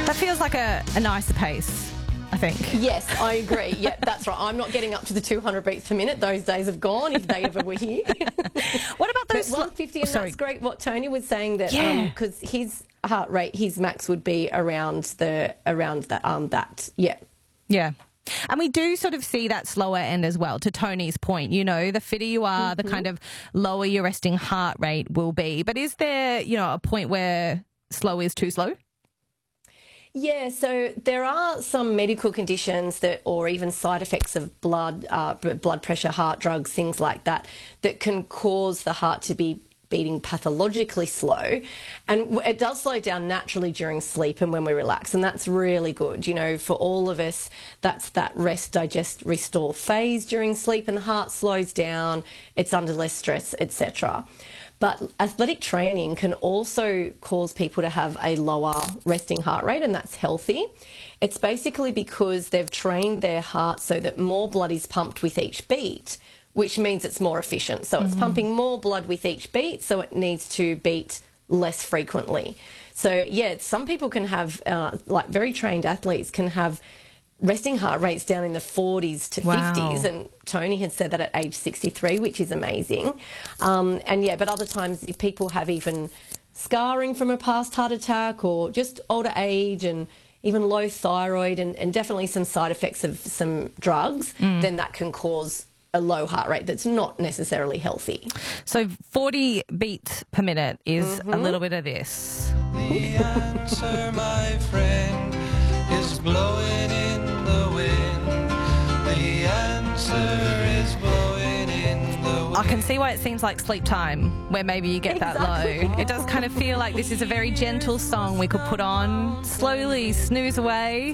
That feels like a nicer pace, I think. Yes, I agree. Yeah, that's right. I'm not getting up to the 200 beats per minute. Those days have gone, if they ever were here. What about those... But 150, and that's great what Tony was saying, that because his heart rate, his max would be around that. Yeah. Yeah. And we do sort of see that slower end as well, to Tony's point. You know, the fitter you are, the kind of lower your resting heart rate will be. But is there, you know, a point where slow is too slow? Yeah, so there are some medical conditions that, or even side effects of blood pressure, heart drugs, things like that, that can cause the heart to be beating pathologically slow. And it does slow down naturally during sleep and when we relax. And that's really good. You know, for all of us, that's that rest, digest, restore phase during sleep, and the heart slows down, it's under less stress, etc. But athletic training can also cause people to have a lower resting heart rate, and that's healthy. It's basically because they've trained their heart so that more blood is pumped with each beat, which means it's more efficient. So it's pumping more blood with each beat, so it needs to beat less frequently. So, yeah, some people can have, like very trained athletes can have resting heart rates down in the 40s to 50s, and Tony had said that at age 63, which is amazing. And yeah, but other times if people have even scarring from a past heart attack or just older age and even low thyroid and definitely some side effects of some drugs, then that can cause a low heart rate that's not necessarily healthy. So 40 beats per minute is a little bit of this. The answer, my friend, is blowing in the wind. The answer is blowing in the wind. I can see why it seems like sleep time, where maybe you get that low. It does kind of feel like this is a very gentle song we could put on, slowly snooze away.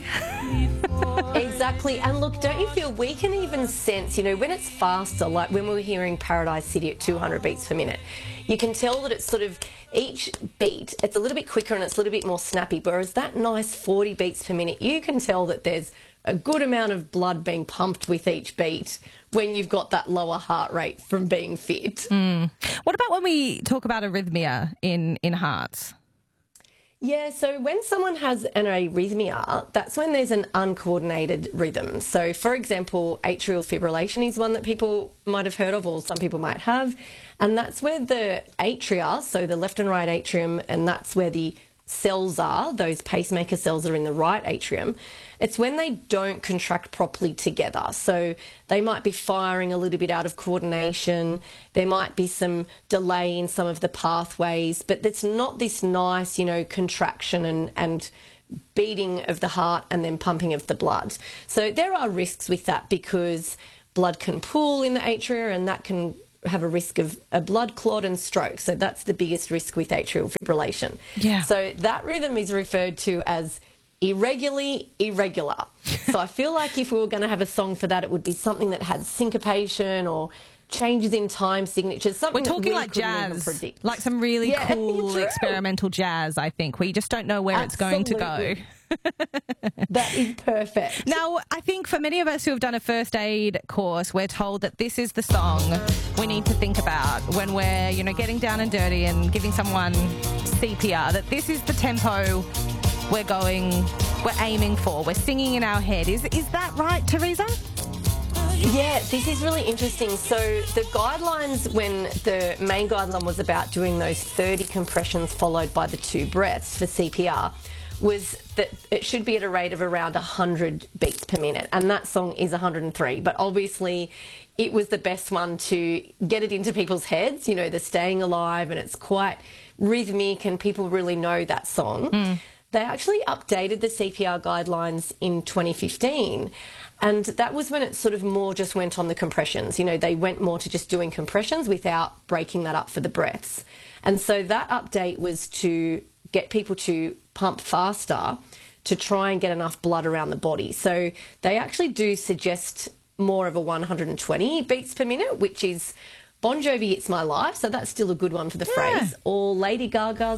Exactly. And look, don't you feel we can even sense, you know, when it's faster, like when we were hearing Paradise City at 200 beats per minute, you can tell that it's sort of each beat, it's a little bit quicker and it's a little bit more snappy, whereas that nice 40 beats per minute, you can tell that there's a good amount of blood being pumped with each beat when you've got that lower heart rate from being fit. What about when we talk about arrhythmia in hearts? Yeah, so when someone has an arrhythmia, that's when there's an uncoordinated rhythm. So, for example, atrial fibrillation is one that people might have heard of, or some people might have, and that's where the atria, so the left and right atrium, and that's where the cells are, those pacemaker cells are in the right atrium. It's when they don't contract properly together. So they might be firing a little bit out of coordination. There might be some delay in some of the pathways, but it's not this nice, you know, contraction and beating of the heart and then pumping of the blood. So there are risks with that because blood can pool in the atria and that can have a risk of a blood clot and stroke. So that's the biggest risk with atrial fibrillation. Yeah. So that rhythm is referred to as irregularly irregular. So I feel like if we were going to have a song for that, it would be something that had syncopation or changes in time signatures. Something We're talking that we like jazz, like some really cool experimental jazz, I think, where you just don't know where it's going to go. That is perfect. Now, I think for many of us who have done a first aid course, we're told that this is the song we need to think about when we're, you know, getting down and dirty and giving someone CPR, that this is the tempo we're aiming for, we're singing in our head. Is that right, Teresa? Yeah, this is really interesting. So the guidelines, when the main guideline was about doing those 30 compressions followed by the 2 breaths for CPR, was that it should be at a rate of around 100 beats per minute, and that song is 103. But obviously it was the best one to get it into people's heads, you know, the Staying Alive, and it's quite rhythmic and people really know that song. They actually updated the CPR guidelines in 2015, and that was when it sort of more just went on the compressions. You know, they went more to just doing compressions without breaking that up for the breaths. And so that update was to get people to pump faster to try and get enough blood around the body. So they actually do suggest more of a 120 beats per minute, which is Bon Jovi, It's My Life. So that's still a good one for the phrase. Or Lady Gaga's